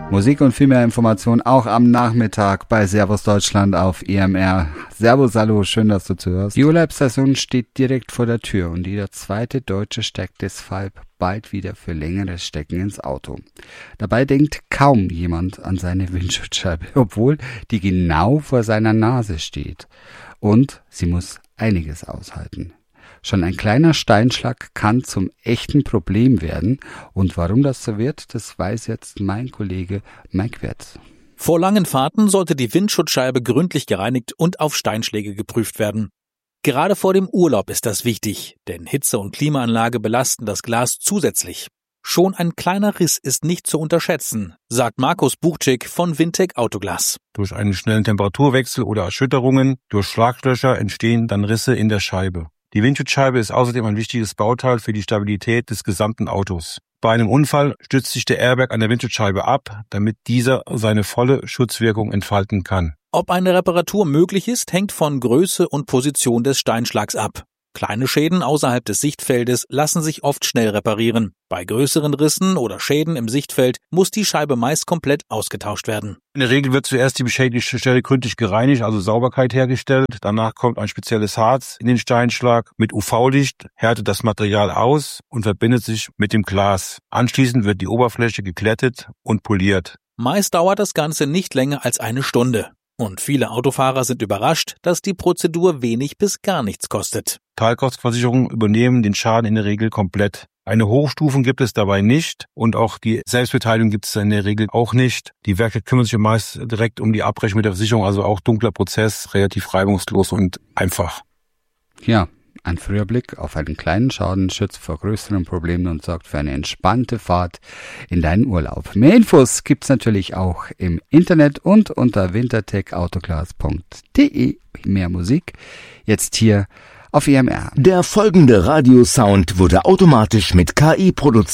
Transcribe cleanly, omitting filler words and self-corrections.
Musik und viel mehr Informationen auch am Nachmittag bei Servus Deutschland auf EMR. Servus, hallo, schön, dass du zuhörst. Die Urlaubssaison steht direkt vor der Tür und jeder zweite Deutsche steckt deshalb bald wieder für längeres Stecken ins Auto. Dabei denkt kaum jemand an seine Windschutzscheibe, obwohl die genau vor seiner Nase steht. Und sie muss einiges aushalten. Schon ein kleiner Steinschlag kann zum echten Problem werden. Und warum das so wird, das weiß jetzt mein Kollege Mike Wertz. Vor langen Fahrten sollte die Windschutzscheibe gründlich gereinigt und auf Steinschläge geprüft werden. Gerade vor dem Urlaub ist das wichtig, denn Hitze und Klimaanlage belasten das Glas zusätzlich. Schon ein kleiner Riss ist nicht zu unterschätzen, sagt Markus Buchczyk von Wintec Autoglas. Durch einen schnellen Temperaturwechsel oder Erschütterungen durch Schlaglöcher entstehen dann Risse in der Scheibe. Die Windschutzscheibe ist außerdem ein wichtiges Bauteil für die Stabilität des gesamten Autos. Bei einem Unfall stützt sich der Airbag an der Windschutzscheibe ab, damit dieser seine volle Schutzwirkung entfalten kann. Ob eine Reparatur möglich ist, hängt von Größe und Position des Steinschlags ab. Kleine Schäden außerhalb des Sichtfeldes lassen sich oft schnell reparieren. Bei größeren Rissen oder Schäden im Sichtfeld muss die Scheibe meist komplett ausgetauscht werden. In der Regel wird zuerst die beschädigte Stelle gründlich gereinigt, also Sauberkeit hergestellt. Danach kommt ein spezielles Harz in den Steinschlag. Mit UV-Licht härtet das Material aus und verbindet sich mit dem Glas. Anschließend wird die Oberfläche geglättet und poliert. Meist dauert das Ganze nicht länger als eine Stunde. Und viele Autofahrer sind überrascht, dass die Prozedur wenig bis gar nichts kostet. Teilkostenversicherungen übernehmen den Schaden in der Regel komplett. Eine Hochstufung gibt es dabei nicht und auch die Selbstbeteiligung gibt es in der Regel auch nicht. Die Werke kümmern sich meist direkt um die Abrechnung mit der Versicherung, also auch dunkler Prozess, relativ reibungslos und einfach. Ja, ein früher Blick auf einen kleinen Schaden schützt vor größeren Problemen und sorgt für eine entspannte Fahrt in deinen Urlaub. Mehr Infos gibt's natürlich auch im Internet und unter wintertechautoglas.de. Mehr Musik jetzt hier auf EMR. Der folgende Radiosound wurde automatisch mit KI produziert.